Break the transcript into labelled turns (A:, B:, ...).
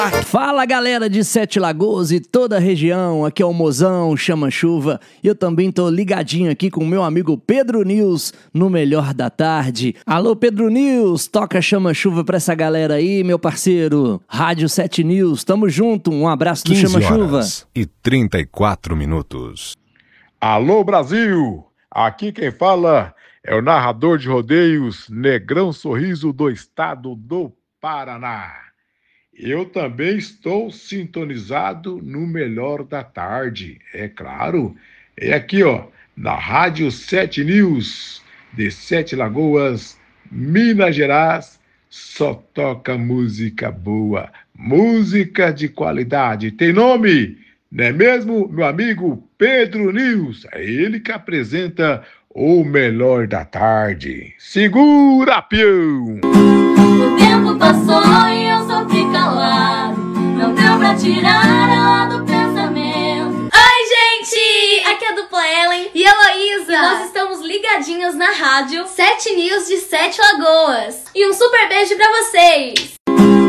A: Fala galera de Sete Lagoas e toda a região, aqui é o Mozão Chama Chuva e eu também tô ligadinho aqui com o meu amigo Pedro News no Melhor da Tarde. Alô Pedro News, toca Chama Chuva pra essa galera aí, meu parceiro. Rádio 7 News, tamo junto, um abraço do Chama Chuva.
B: 15h34.
C: Alô Brasil, aqui quem fala é o narrador de rodeios Negrão Sorriso do estado do Paraná. Eu também estou sintonizado no Melhor da Tarde, é claro. É aqui, ó, na Rádio 7 News, de Sete Lagoas, Minas Gerais, só toca música boa, música de qualidade. Tem nome, não é mesmo, meu amigo Pedro News? É ele que apresenta o Melhor da Tarde. Segura, peão!
D: O tempo passou e eu só fiquei calado. Não deu pra tirar ela do pensamento.
E: Oi, gente! Aqui é a dupla Ellen e Heloísa. E nós estamos ligadinhos na rádio 7 News de Sete Lagoas. E um super beijo pra vocês!